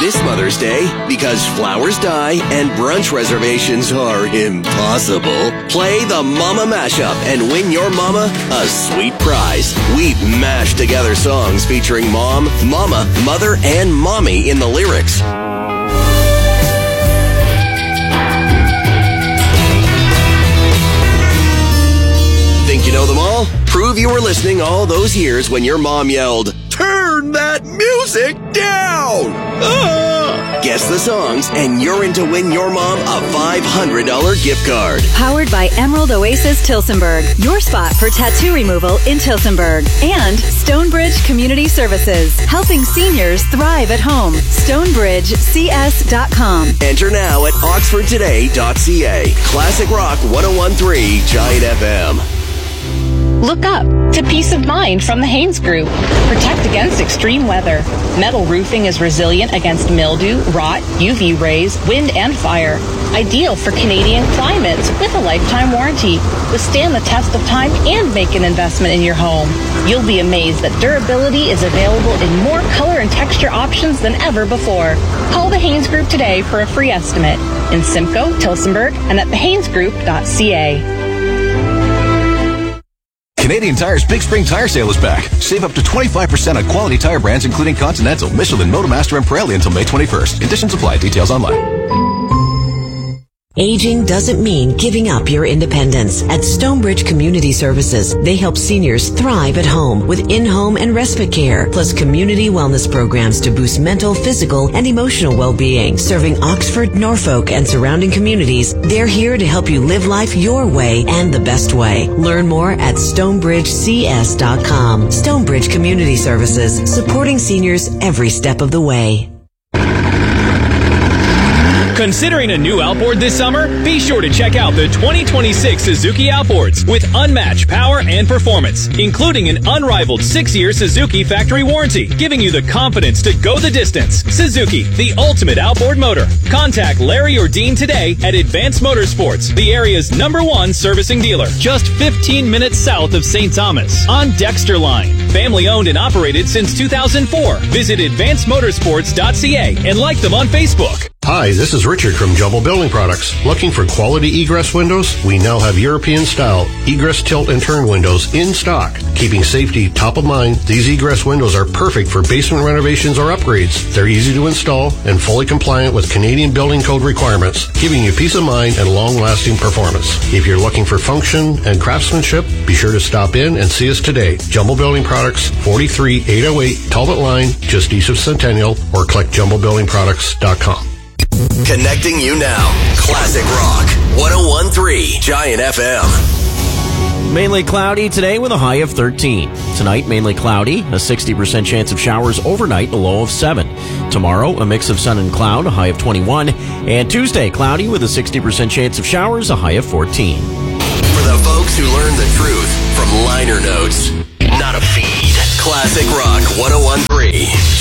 this Mother's Day, because flowers die and brunch reservations are impossible, play the Mama Mashup and win your mama a sweet prize. We've mashed together songs featuring mom, mama, mother, and mommy in the lyrics. Think you know them all? Prove you were listening all those years when your mom yelled, "Turn that music down!" Guess the songs, and you're in to win your mom a $500 gift card. Powered by Emerald Oasis Tilsonburg, your spot for tattoo removal in Tilsonburg. And Stonebridge Community Services, helping seniors thrive at home. StonebridgeCS.com. Enter now at oxfordtoday.ca. Classic Rock 101.3 Giant FM. Look up to peace of mind from the Haynes Group. Protect against extreme weather. Metal roofing is resilient against mildew, rot, UV rays, wind, and fire. Ideal for Canadian climates with a lifetime warranty. Withstand the test of time and make an investment in your home. You'll be amazed that durability is available in more color and texture options than ever before. Call the Haynes Group today for a free estimate in Simcoe, Tilsonburg, and at thehaynesgroup.ca. Canadian Tire's Big Spring Tire Sale is back. Save up to 25% on quality tire brands including Continental, Michelin, Motomaster, and Pirelli until May 21st. Conditions apply. Details online. Aging doesn't mean giving up your independence. At Stonebridge Community Services, they help seniors thrive at home with in-home and respite care, plus community wellness programs to boost mental, physical, and emotional well-being. Serving Oxford, Norfolk, and surrounding communities, they're here to help you live life your way and the best way. Learn more at StonebridgeCS.com. Stonebridge Community Services, supporting seniors every step of the way. Considering a new outboard this summer? Be sure to check out the 2026 Suzuki Outboards with unmatched power and performance, including an unrivaled 6-year Suzuki factory warranty, giving you the confidence to go the distance. Suzuki, the ultimate outboard motor. Contact Larry or Dean today at Advanced Motorsports, the area's #1 servicing dealer, just 15 minutes south of St. Thomas on Dexter Line. Family owned and operated since 2004. Visit advancedmotorsports.ca and like them on Facebook. Hi, this is Richard from Jumbo Building Products. Looking for quality egress windows? We now have European-style egress tilt and turn windows in stock. Keeping safety top of mind, these egress windows are perfect for basement renovations or upgrades. They're easy to install and fully compliant with Canadian Building Code requirements, giving you peace of mind and long-lasting performance. If you're looking for function and craftsmanship, be sure to stop in and see us today. Jumbo Building Products, 43808 Talbot Line, just east of Centennial, or click jumbobuildingproducts.com. Connecting you now. Classic Rock 101.3 Giant FM. Mainly cloudy today with a high of 13. Tonight, mainly cloudy, a 60% chance of showers overnight, a low of 7. Tomorrow, a mix of sun and cloud, a high of 21. And Tuesday, cloudy with a 60% chance of showers, a high of 14. For the folks who learn the truth from liner notes, not a feed. Classic Rock 101.3